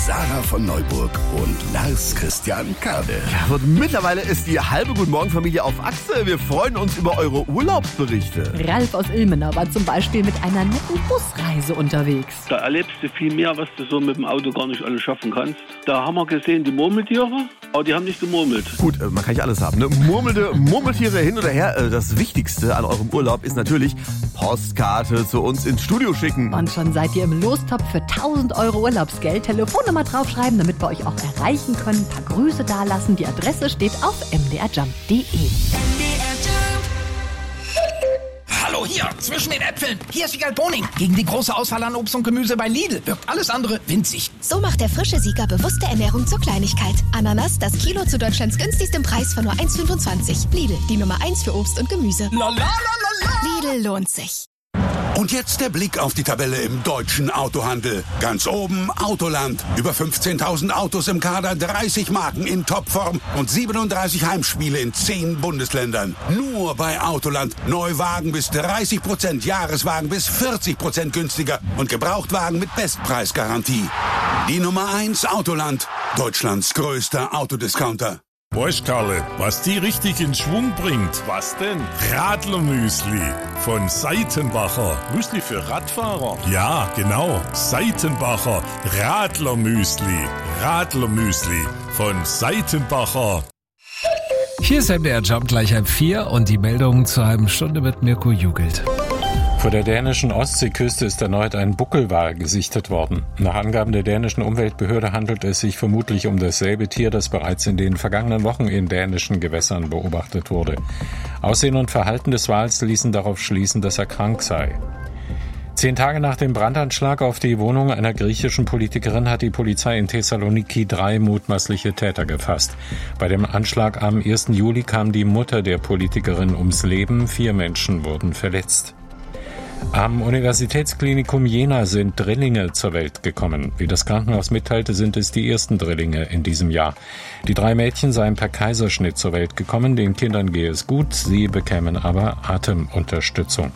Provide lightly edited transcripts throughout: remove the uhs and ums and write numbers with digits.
Sarah von Neuburg und Lars Christian Kade. Ja, und mittlerweile ist die halbe Guten Morgen Familie auf Achse. Wir freuen uns über eure Urlaubsberichte. Ralf aus Ilmenau war zum Beispiel mit einer netten Busreise unterwegs. Da erlebst du viel mehr, was du so mit dem Auto gar nicht alles schaffen kannst. Da haben wir gesehen, die Murmeltiere, aber die haben nicht gemurmelt. Gut, man kann nicht alles haben, ne? Murmeltiere hin oder her. Das Wichtigste an eurem Urlaub ist natürlich Postkarte zu uns ins Studio schicken. Und schon seid ihr im Lostopf für 1.000 € Urlaubsgeld. Telefonnummer draufschreiben, damit wir euch auch erreichen können. Ein paar Grüße dalassen. Die Adresse steht auf mdrjump.de. Hallo, hier, zwischen den Äpfeln. Hier ist Siegal Boning. Gegen die große Auswahl an Obst und Gemüse bei Lidl wirkt alles andere winzig. So macht der frische Sieger bewusste Ernährung zur Kleinigkeit. Ananas, das Kilo zu Deutschlands günstigstem Preis von nur 1,25. Lidl, die Nummer 1 für Obst und Gemüse. La la la la la. Lidl lohnt sich. Und jetzt der Blick auf die Tabelle im deutschen Autohandel. Ganz oben Autoland. Über 15.000 Autos im Kader, 30 Marken in Topform und 37 Heimspiele in 10 Bundesländern. Nur bei Autoland. Neuwagen bis 30%, Jahreswagen bis 40% günstiger und Gebrauchtwagen mit Bestpreisgarantie. Die Nummer 1 Autoland. Deutschlands größter Autodiscounter. Weißt, Karle, was die richtig in Schwung bringt? Was denn? Radlermüsli von Seitenbacher. Müsli für Radfahrer? Ja, genau. Seitenbacher Radlermüsli. Radlermüsli von Seitenbacher. Hier ist MDR Jump gleich 3:30 und die Meldung zur halben Stunde mit Mirko Jugelt. Vor der dänischen Ostseeküste ist erneut ein Buckelwal gesichtet worden. Nach Angaben der dänischen Umweltbehörde handelt es sich vermutlich um dasselbe Tier, das bereits in den vergangenen Wochen in dänischen Gewässern beobachtet wurde. Aussehen und Verhalten des Wals ließen darauf schließen, dass er krank sei. 10 Tage nach dem Brandanschlag auf die Wohnung einer griechischen Politikerin hat die Polizei in Thessaloniki 3 mutmaßliche Täter gefasst. Bei dem Anschlag am 1. Juli kam die Mutter der Politikerin ums Leben, 4 Menschen wurden verletzt. Am Universitätsklinikum Jena sind Drillinge zur Welt gekommen. Wie das Krankenhaus mitteilte, sind es die ersten Drillinge in diesem Jahr. Die 3 Mädchen seien per Kaiserschnitt zur Welt gekommen. Den Kindern gehe es gut, sie bekämen aber Atemunterstützung.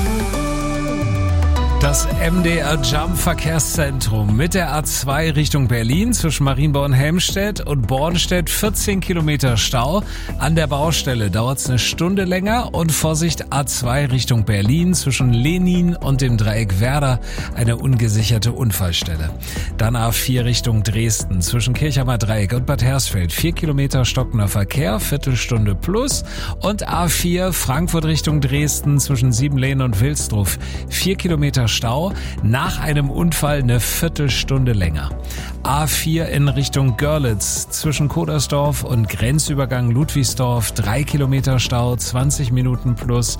Das MDR Jump Verkehrszentrum mit der A2 Richtung Berlin zwischen Marienborn-Helmstedt und Bornstedt 14 Kilometer Stau. An der Baustelle dauert es eine Stunde länger und Vorsicht A2 Richtung Berlin zwischen Lenin und dem Dreieck Werder eine ungesicherte Unfallstelle. Dann A4 Richtung Dresden zwischen Kirchheimer Dreieck und Bad Hersfeld 4 Kilometer stockender Verkehr, Viertelstunde plus und A4 Frankfurt Richtung Dresden zwischen Siebenlehn und Wilsdruff 4 Kilometer Stau, nach einem Unfall eine Viertelstunde länger. A4 in Richtung Görlitz zwischen Kodersdorf und Grenzübergang Ludwigsdorf 3 Kilometer Stau, 20 Minuten plus.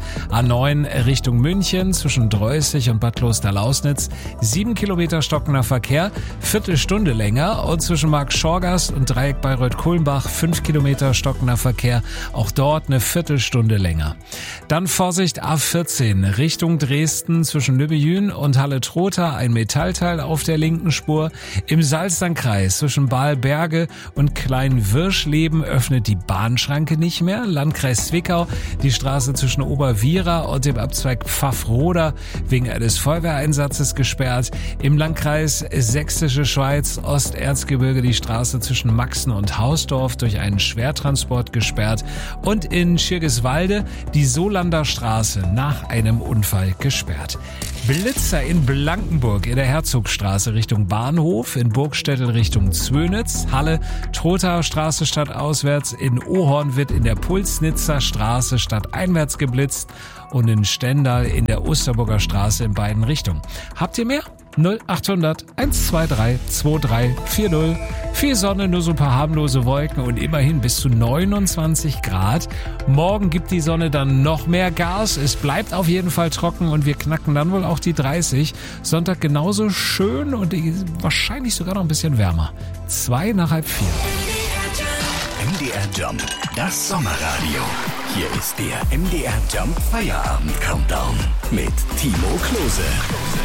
A9 Richtung München zwischen Dreußig und Bad Klosterlausnitz 7 Kilometer stockender Verkehr, Viertelstunde länger und zwischen Marktschorgast und Dreieck Bayreuth-Kulmbach 5 Kilometer stockender Verkehr, auch dort eine Viertelstunde länger. Dann Vorsicht A14 Richtung Dresden zwischen Lübbejün und Halle-Trotha ein Metallteil auf der linken Spur. Im Salzlandkreis zwischen Balberge und Kleinwirschleben öffnet die Bahnschranke nicht mehr. Landkreis Zwickau die Straße zwischen Oberwiera und dem Abzweig Pfaffroda wegen eines Feuerwehreinsatzes gesperrt. Im Landkreis Sächsische Schweiz Osterzgebirge die Straße zwischen Maxen und Hausdorf durch einen Schwertransport gesperrt. Und in Schirgiswalde die Solander Straße nach einem Unfall gesperrt. Blitzer in Blankenburg in der Herzogstraße Richtung Bahnhof, in Burgstädtel Richtung Zwönitz, Halle, Trotha Straße stadtauswärts, in Ohorn wird in der Pulsnitzer Straße stadteinwärts geblitzt und in Stendal in der Osterburger Straße in beiden Richtungen. Habt ihr mehr? 0800 123 2340. Viel Sonne, nur so ein paar harmlose Wolken und immerhin bis zu 29 Grad. Morgen gibt die Sonne dann noch mehr Gas. Es bleibt auf jeden Fall trocken und wir knacken dann wohl auch die 30. Sonntag genauso schön und wahrscheinlich sogar noch ein bisschen wärmer. 3 nach halb 4. MDR Jump, das Sommerradio. Hier ist der MDR Jump Feierabend Countdown mit Timo Klose.